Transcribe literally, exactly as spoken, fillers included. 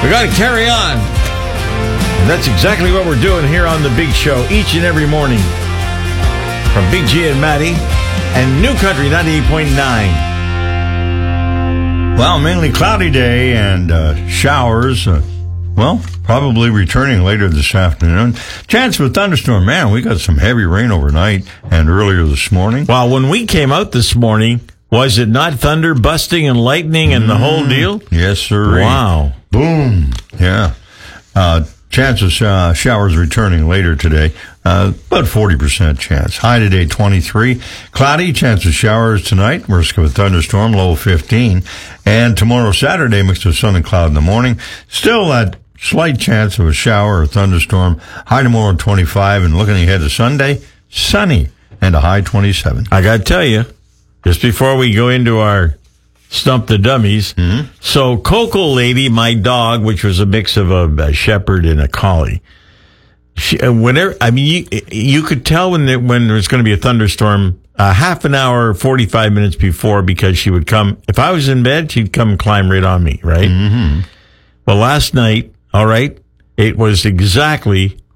We got to carry on. And that's exactly what we're doing here on The Big Show each and every morning. From Big G and Maddie and New Country ninety-eight point nine. Well, mainly cloudy day and uh, showers. Uh, well, probably returning later this afternoon. Chance of a thunderstorm. Man, we got some heavy rain overnight and earlier this morning. Well, when we came out this morning, was it not thunder busting and lightning and mm, the whole deal? Yes, sir. Wow. Boom. Yeah. Uh, chance of uh, showers returning later today. Uh, about forty percent chance. High today, twenty-three. Cloudy, chance of showers tonight. Risk of a thunderstorm, low fifteen. And tomorrow, Saturday, mixed with sun and cloud in the morning. Still that slight chance of a shower or thunderstorm. High tomorrow, twenty-five. And looking ahead to Sunday, sunny and a high twenty-seven. I got to tell you, just before we go into our Stump the Dummies, mm-hmm. so Coco Lady, my dog, which was a mix of a, a shepherd and a collie, she, whenever, I mean, you, you could tell when there, when there was going to be a thunderstorm, uh, half an hour, forty-five minutes before, because she would come, if I was in bed, she'd come and climb right on me, right? Mm-hmm. Well, last night, all right, it was exactly